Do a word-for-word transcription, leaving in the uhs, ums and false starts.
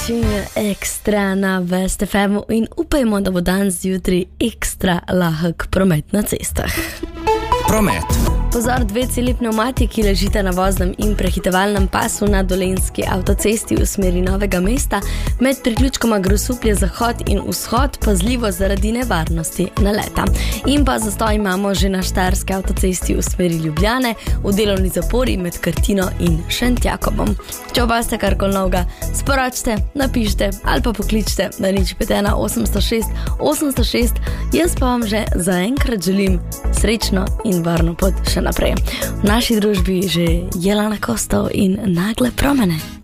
Machine ekstra na West F M in upajmo, da bo dan zjutraj ekstra lahek promet na cestah. Promet. Pozor, dve celi pnevmatiki ležita na voznem in prehitevalnem pasu na Dolenjski avtocesti v smeri Novega mesta, med priključkoma Grosuplje zahod in vzhod, pazljivo zaradi nevarnosti naleta. In pa zastoj imamo že na Štajerski avtocesti v smeri Ljubljane, v delovni zapori med Krtino in Šentjakobom. Če opaste karkoli novega, sporočite, napišite ali pa pokličite na nič pet ena osemsto šest osemsto šest. Jaz pa vam že zaenkrat želim srečno in varno pot še naprej. V naši družbi že Jelena Kostov in Nagle promene.